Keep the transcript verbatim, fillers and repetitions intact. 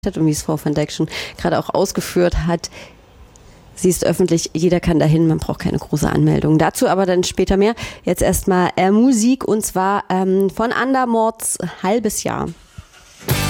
und wie es Frau van Dijk schon gerade auch ausgeführt hat. Sie ist öffentlich, jeder kann dahin, man braucht keine große Anmeldung. Dazu aber dann später mehr. Jetzt erstmal äh, Musik und zwar ähm, von Andermords Halbes Jahr.